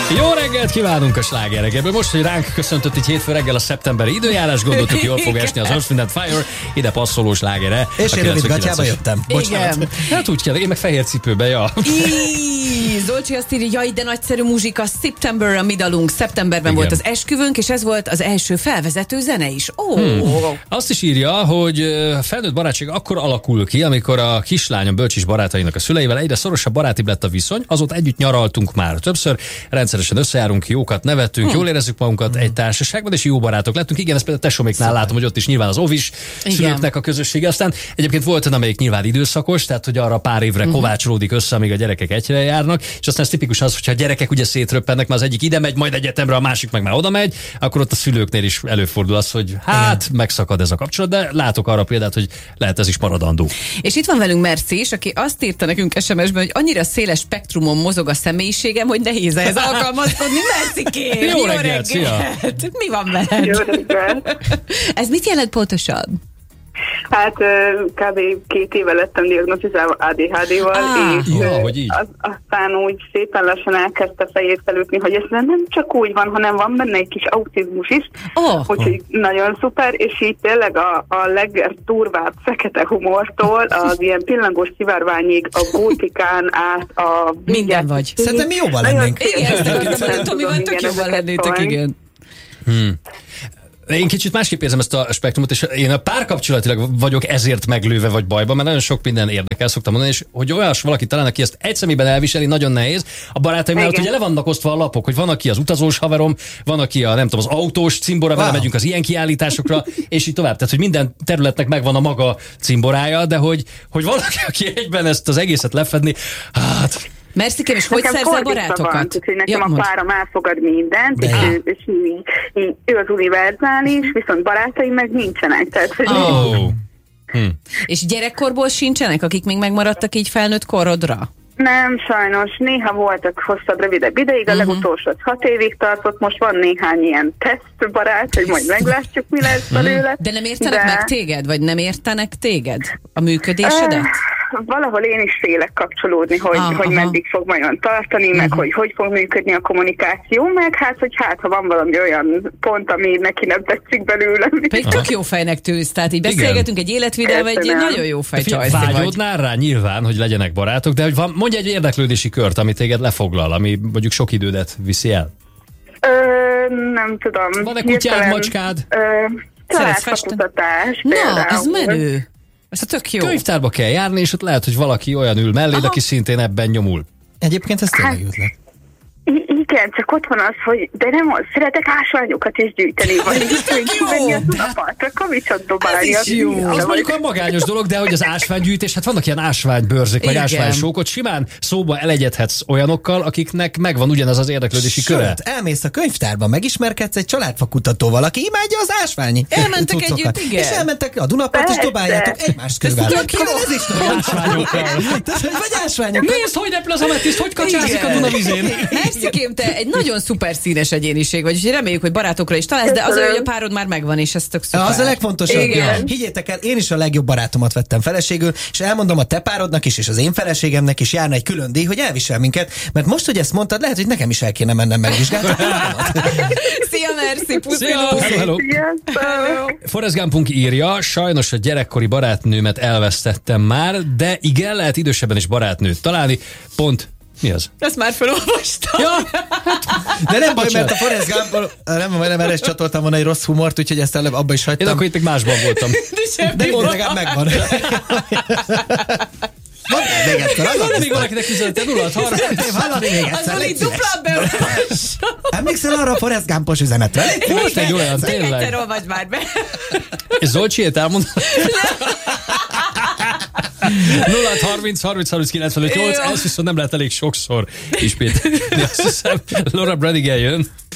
Jó reggelt kívánunk a Sláger reggelből. Most, hogy ránk köszöntött így hétfő reggel a szeptemberi időjárás, gondoltuk, jól fog esni az Earth, Wind & Fire, ide passzoló slágere. És én rövid gatyába jöttem. Bocsánat. Igen. Hát úgy kell, én meg fehér cipőbe, ja. Zolcsi azt írja, jaj, de nagyszerű muzsika, September a mi dalunk. Szeptemberben Igen. volt az esküvőnk, és ez volt az első felvezető zene is. Azt is írja, hogy a felnőtt barátság akkor alakul ki, amikor a kislányom bölcsis barátainak a szüleivel egyre szorosabb, barátibb lett a viszony, azóta együtt nyaraltunk már többször, rendszeresen összejárunk, jókat nevettünk, jól érezzük magunkat egy társaságban, és jó barátok lettünk. Igen, ezt például tesóméknál látom, hogy ott is nyilván az ovis szülőknek a közössége. Aztán egyébként volt olyan, amelyik nyilván időszakos, tehát hogy arra pár évre kovácsolódik össze, amíg a gyerekek egyre járnak, és aztán ez tipikus az, hogyha a gyerekek ugye szétröppennek, már az egyik ide megy, majd egyetemre, a másik meg már oda megy, akkor ott a szülőknél is előfordul az, hogy hát megszakad ez a kapcsolat, de látok arra példát, hogy lehet ez is maradandó. És itt van velünk Merci is, aki azt írta nekünk SMS-ben, hogy annyira széles spektrumon mozog a személyiségem, hogy nehéz ehhez alkalmazkodni. Merci-kém! Jó reggelt, szia! Mi van veled? Jó reggelt. Ez mit jelent pontosan? Hát kb. 2 éve lettem diagnosztizálva ADHD-val, és hogy így? aztán úgy szépen lassan elkezdte fejét felütni, hogy ez nem csak úgy van, hanem van benne egy kis autizmus is, úgyhogy nagyon szuper, és így tényleg a legdurvább fekete humortól az ilyen pillangós szivárványig, a gótikán át a... Minden vagy. Szerintem mi jobban lennénk. Igen, ezt akartam, hogy Tomival tök jobban lennétek, igen. Én kicsit másképp érzem ezt a spektrumot, és én a párkapcsolatilag vagyok ezért meglőve vagy bajban, mert nagyon sok minden érdekel, szoktam mondani, és hogy olyas valaki talán, aki ezt egy szemében elviseli, nagyon nehéz. A barátaim mellett ugye le vannak osztva a lapok, hogy van, aki az utazós haverom, van, aki a nem tudom, az autós cimbora, vele megyünk az ilyen kiállításokra, és így tovább. Tehát, hogy minden területnek megvan a maga cimborája, de hogy valaki, aki egyben ezt az egészet lefedni, hát... Merci-kém, és hogy szerzel barátokat? Úgyhogy nekem a párom elfogad mindent, és ő az univerzális, viszont barátaim meg nincsenek. Tehát, És gyerekkorból sincsenek, akik még megmaradtak így felnőtt korodra? Nem, sajnos. Néha voltak hosszabb, rövidebb ideig, a legutolsó 6 évig tartott, most van néhány ilyen tesztbarát, hogy majd meglátjuk, mi lesz belőle. De nem értenek meg téged, vagy nem értenek téged? A működésedet? Valahol én is félek kapcsolódni, hogy meddig fog majd tartani, meg hogy fog működni a kommunikáció, meg ha van valami olyan pont, ami neki nem tetszik belőlem. Pedig tök jó fejnek tűz, tehát így beszélgetünk egy életvidelme, egy nagyon jó fej csajszi vagy. Vágyódnál rá nyilván, hogy legyenek barátok, de hogy mondj egy érdeklődési kört, ami téged lefoglal, ami mondjuk sok idődet viszi el. Nem tudom. Van-e kutyád, macskád? Családfakutatás például. Na, ez menő. Ez tök jó. Könyvtárba kell járni, és ott lehet, hogy valaki olyan ül melléd, aki szintén ebben nyomul. Egyébként ez tényleg üzlet. Igen, csak ott van az, hogy de nem az, szeretek ásványokat is gyűjteni, vagy menni az unapartra, kavicsot dobálni. Az mondjuk a magányos dolog, de hogy az ásványgyűjtés, hát vannak ilyen ásványbőrzék, vagy ásványsókot, simán szóba elegyedhetsz olyanokkal, akiknek megvan ugyanaz az érdeklődési köre. Elmész a könyvtárba, megismerkedsz egy családfakutatóval, aki imádja az ásványi Elmentek együtt, igen. És elmentek a Dunapart, és dobáljátok egymást körül. Ez is ásványokkal. Vagy ásványokkal. Nézd, hogy repül az ametiszt, hogy kacsászik a Dunavizén. Merci-kém, te egy nagyon szuper színes egyéniség vagy, úgyhogy reméljük, hogy barátokra is találsz, de az olyan, hogy a párod már megvan, és ez tök szuper. Az a legfontosabb. Higgyétek el, én is a legjobb barátomat vettem feleségül, és elmondom a te párodnak is, és az én feleségemnek is járna egy külön díj, hogy elvisel minket, mert most, hogy ezt mondtad, lehet, hogy nekem is el kéne mennem megvizsgálni. Szia, Merci, puszi! Forrest Gumpunk írja, sajnos a gyerekkori barátnőmet elvesztettem már, de igen, lehet idősebben is barátnőt találni. Pont. Mi az? Ezt már felolvastam. Ja. De nem baj, mert a Forrest Gumpból nem erre csatoltam volna egy rossz humort, úgyhogy ezt előbb abba is hagytam. Én akkor itt még másban voltam. De jó, legalább megvan. Még egyszer, van még valakinek üzenete 0-6-30. Hallani még egyszer, légy szíves. Emlékszel arra a Forrest Gumpos üzenetre? Most egy olyan, tényleg. Egyszer olvasd már be. És Zolcsiét elmondom. 0-30-30-30-95-8, ezt viszont nem lehet elég sokszor ismételni. Azt hiszem, Laura Branigan jön.